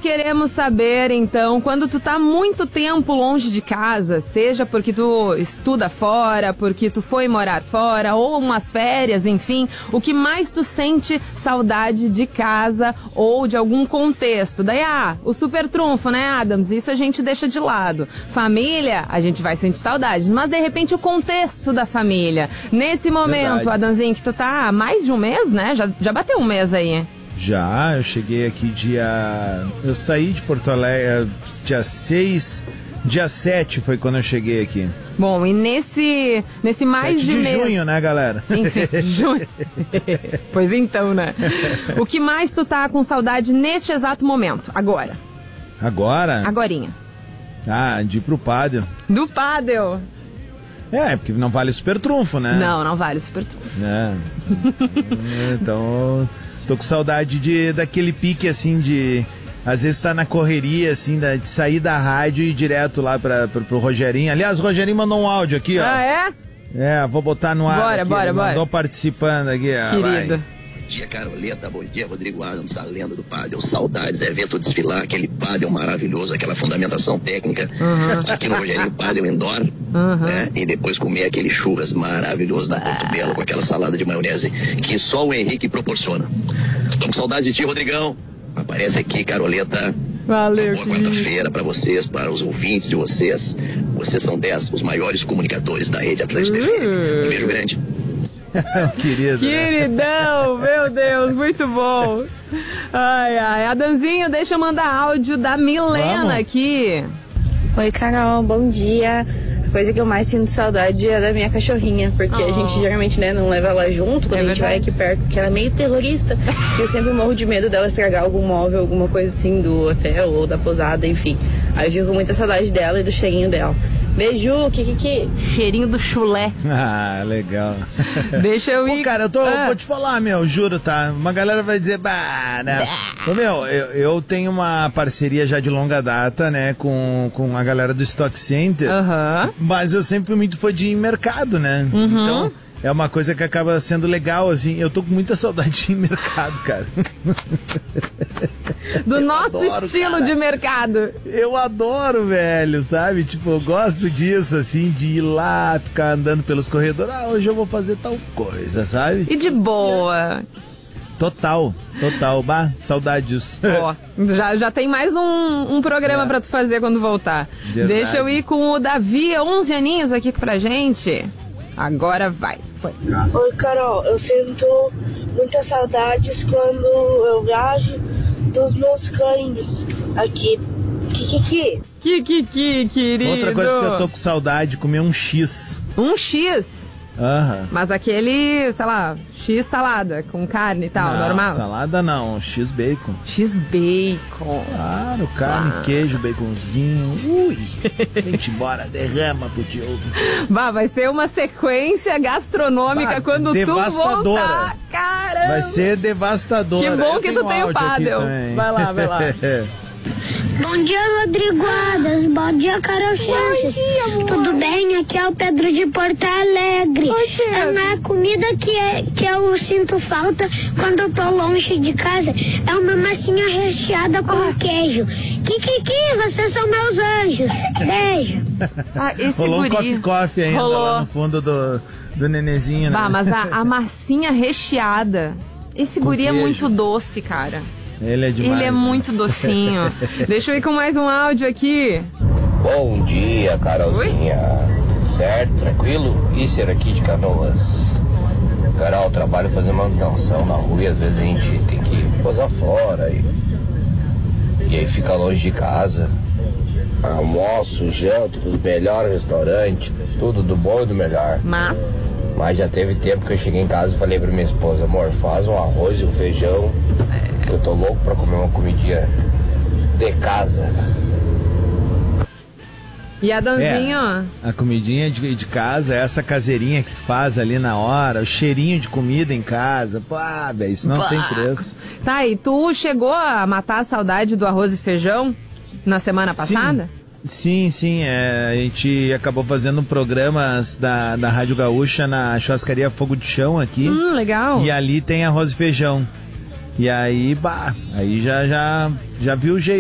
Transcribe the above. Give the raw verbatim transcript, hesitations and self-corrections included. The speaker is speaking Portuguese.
queremos saber, então, quando tu tá muito tempo longe de casa, seja porque tu estuda fora, porque tu foi morar fora, ou umas férias, enfim, o que mais tu sente saudade de casa ou de algum contexto? Daí, ah, o super trunfo, né, Adams? Isso a gente deixa de lado. Família, a gente vai sentir saudade, mas de repente o contexto da família. Nesse momento, Verdade. Adamzinho, que tu tá há mais de um mês, né? Já, já bateu um mês aí. Já, eu cheguei aqui dia... Eu saí de Porto Alegre dia seis, dia sete foi quando eu cheguei aqui. Bom, e nesse, nesse mais sete de, de mês... junho, né, galera? Sim, sim, junho. Pois então, né? O que mais tu tá com saudade neste exato momento, agora? Agora? Agorinha. Ah, de ir pro pádel. Do pádel. É, porque não vale super trunfo, né? Não, não vale super trunfo. É. Então, tô com saudade de, daquele pique, assim, de... Às vezes tá na correria, assim, da, de sair da rádio e ir direto lá pra, pra, pro Rogerinho. Aliás, o Rogerinho mandou um áudio aqui, ó. Ah, é? É, vou botar no ar. Bora, aqui, bora, ele bora. Mandou participando aqui, ó. Querido. Vai. Bom dia, Caroleta. Bom dia, Rodrigo Adams, a lenda do pádel. Saudades, evento desfilar, aquele pádel maravilhoso, aquela fundamentação técnica. Uhum. Aqui no Rogerinho Pádel Indoor. Uhum. Né? E depois comer aquele churras maravilhoso na Porto Belo, com aquela salada de maionese que só o Henrique proporciona. Tô com saudade de ti, Rodrigão. Aparece aqui, Caroleta. Valeu, Uma boa quarta-feira para vocês, para os ouvintes de vocês. Vocês são dez, os maiores comunicadores da Rede Atlântica Uh. F M. Um beijo grande. Querido. Queridão, meu Deus, muito bom. Ai, ai. Adanzinho, deixa eu mandar áudio da Milena Vamos. aqui. Oi, Carol, bom dia. A coisa que eu mais sinto saudade é da minha cachorrinha, porque Oh. a gente geralmente, né, não leva ela junto quando É a gente verdade. vai aqui perto, porque ela é meio terrorista. E eu sempre morro de medo dela estragar algum móvel, alguma coisa assim do hotel ou da pousada, enfim. Aí eu fico com muita saudade dela e do cheirinho dela. Beijo, Kikiki. Cheirinho do chulé. Ah, legal. Deixa eu ir. Pô, cara, eu tô, Ah. vou te falar, meu, juro, tá? Uma galera vai dizer, bah, né? Ô, meu, eu, eu tenho uma parceria já de longa data, né, com, com a galera do Stock Center, Aham. mas eu sempre fui muito fã de ir em mercado, né? Uhum. Então, é uma coisa que acaba sendo legal, assim. Eu tô com muita saudade de ir em mercado, cara. Do nosso adoro, estilo cara. de mercado. Eu adoro, velho, sabe? Tipo, eu gosto disso, assim, de ir lá, ficar andando pelos corredores. Ah, hoje eu vou fazer tal coisa, sabe? E de boa. Total, total. Bah, saudade disso. Ó, já, já tem mais um, um programa É. pra tu fazer quando voltar. Verdade. Deixa eu ir com o Davi, onze aninhos aqui pra gente. Agora vai. Foi. Oi, Carol, eu sinto muitas saudades quando eu viajo dos meus cães aqui. Kikiki. Kikiki, querido. Outra coisa que eu tô com saudade, comer um X. Um X. Aham. Mas aquele, sei lá, X salada com carne e tal, Não, normal? salada não, X bacon. X bacon. Claro, carne, Ah. queijo, baconzinho. Ui, vem-te embora, derrama pro Diogo. Bah, vai ser uma sequência gastronômica Bah, quando tu devastadora. voltar. Caramba! Vai ser devastador. Que bom Eu que tenho tu tem o áudio aqui pádel. também. Vai lá, vai lá. Bom dia, Rodrigo Adams. Bom dia, Carol Chances. Tudo bem? Aqui é o Pedro de Porto Alegre. Oi, Pedro. É uma comida que, é, que eu sinto falta quando eu tô longe de casa. É uma massinha recheada com queijo. Kikiki, vocês são meus anjos. Beijo. Ah, esse Rolou um guri. coffee-coffee ainda Rolou. lá no fundo do, do nenenzinho, né? Bah, mas a, a massinha recheada. Esse Com guri é queijo. muito doce, cara. Ele é demais. Ele é né? muito docinho. Deixa eu ir com mais um áudio aqui. Bom dia, Carolzinha. Certo? Tranquilo? Isso era aqui de Canoas. Carol, trabalho fazendo manutenção na rua e às vezes a gente tem que posar fora e, e aí fica longe de casa. Almoço, janto, dos melhores restaurantes, tudo do bom e do melhor. Mas... Mas já teve tempo que eu cheguei em casa e falei pra minha esposa, amor, faz um arroz e um feijão. Eu tô louco pra comer uma comidinha de casa. E a Danzinho, É, a comidinha de, de casa, essa caseirinha que tu faz ali na hora, o cheirinho de comida em casa. Pô, ah, velho, isso não Bah. tem preço. Tá, e tu chegou a matar a saudade do arroz e feijão na semana passada? Sim, sim, é, a gente acabou fazendo programas da, da Rádio Gaúcha na churrascaria Fogo de Chão aqui. Hum, legal. E ali tem arroz e feijão. E aí, bah, aí já, já, já viu o jeito.